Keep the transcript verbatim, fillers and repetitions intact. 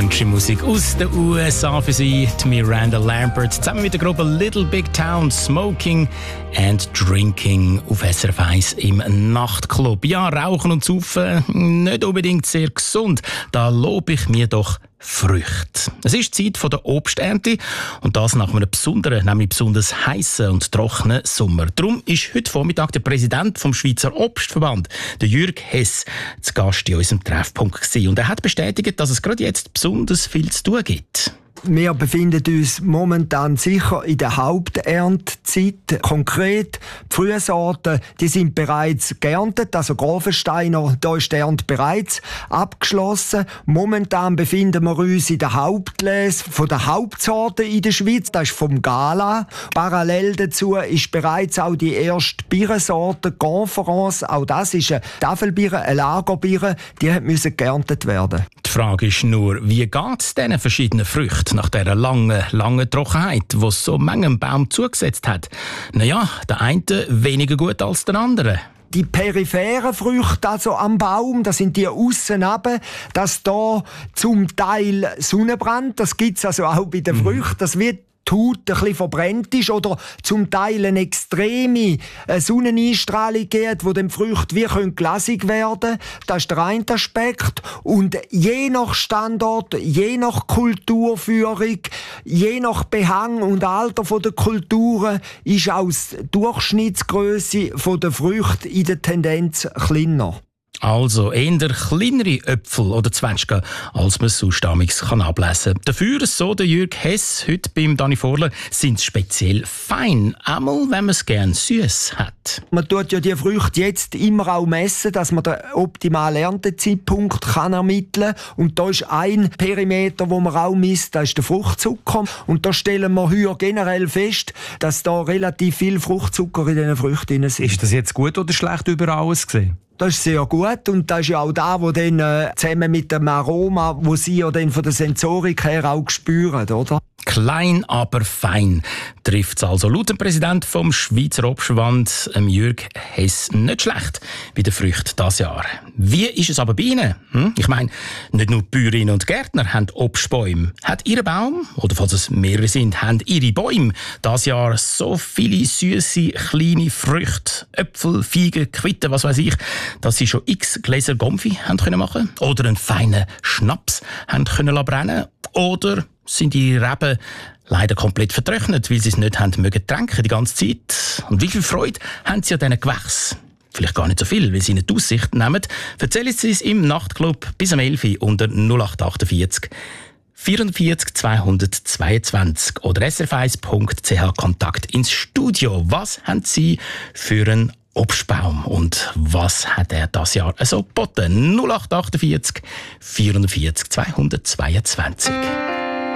Country-Musik aus den U S A für Sie. Die Miranda Lambert zusammen mit der Gruppe Little Big Town, Smoking and Drinking auf S R F eins im Nachtclub. Ja, Rauchen und Saufen, nicht unbedingt sehr gesund. Da lobe ich mir doch Früchte. Es ist die Zeit der Obsternte und das nach einem besonderen, nämlich besonders heißen und trockenen Sommer. Darum ist heute Vormittag der Präsident vom Schweizer Obstverband, der Jürg Hess, zu Gast in unserem Treffpunkt gewesen. Und er hat bestätigt, dass es gerade jetzt besonders viel zu tun gibt. Wir befinden uns momentan sicher in der Haupterntezeit. Konkret, die Frühsorten, die sind bereits geerntet. Also Grafensteiner, da ist die Ernte bereits abgeschlossen. Momentan befinden wir uns in der Hauptlese von der Hauptsorten in der Schweiz. Das ist vom Gala. Parallel dazu ist bereits auch die erste Birnensorte Conference. Auch das ist eine Tafelbirne, eine Lagerbiere. Die musste geerntet werden. Die Frage ist nur, wie geht es diesen verschiedenen Früchten nach dieser langen, langen Trockenheit, die es so manchem Baum zugesetzt hat? Naja, der eine weniger gut als der andere. Die peripheren Früchte also am Baum, das sind die aussen runter, dass da zum Teil Sonnenbrand, das gibt's also auch bei den Früchten, das wird die Haut ein bisschen verbrennt ist oder zum Teil eine extreme Sonneneinstrahlung gibt, wo die Früchte wie glasig werden können. Das ist der eine Aspekt. Und je nach Standort, je nach Kulturführung, je nach Behang und Alter der Kulturen ist auch die Durchschnittsgröße der Früchte in der Tendenz kleiner. Also eher kleinere Äpfel oder Zwetschgen, als man sonst kann ablesen kann. Dafür, so der Jürg Hess heute beim Dani Vorler, sind sie speziell fein, einmal wenn man es gerne süß hat. Man tut ja die Früchte jetzt immer auch messen, dass man den optimalen Erntezeitpunkt kann ermitteln kann. Und da ist ein Perimeter, wo man auch misst, das ist der Fruchtzucker. Und da stellen wir hier generell fest, dass da relativ viel Fruchtzucker in diesen Früchten sind. Ist das jetzt gut oder schlecht über alles gesehen? Das ist sehr gut und das ist ja auch da, wo dann äh, zusammen mit dem Aroma, wo Sie ja dann von der Sensorik her auch spüren, oder? Klein, aber fein trifft es also laut dem Präsident vom Schweizer Obstverband, Jürg Hess, nicht schlecht bei den Früchten dieses Jahr. Wie ist es aber bei Ihnen? Hm? Ich meine, nicht nur die Bäuerinnen und Gärtner haben Obstbäume. Hat Ihr Baum, oder falls es mehrere sind, haben Ihre Bäume dieses Jahr so viele süße kleine Früchte, Äpfel, Feigen, Quitten, was weiß ich, dass Sie schon x Gläser Gomfi haben können machen oder einen feinen Schnaps haben können brennen oder sind die Reben leider komplett vertrocknet, weil sie es nicht haben mögen tränken die ganze Zeit. Und wie viel Freude haben sie an diesen Gewächsen? Vielleicht gar nicht so viel, weil sie nicht die Aussicht nehmen. Erzählen Sie es im Nachtclub bis um elf Uhr unter null acht achtundvierzig vierundvierzig zweihundertzweiundzwanzig oder s r f eins punkt c h Kontakt ins Studio. Was haben Sie für einen Obstbaum und was hat er das Jahr so geboten? null acht achtundvierzig vierundvierzig zweihundertzweiundzwanzig.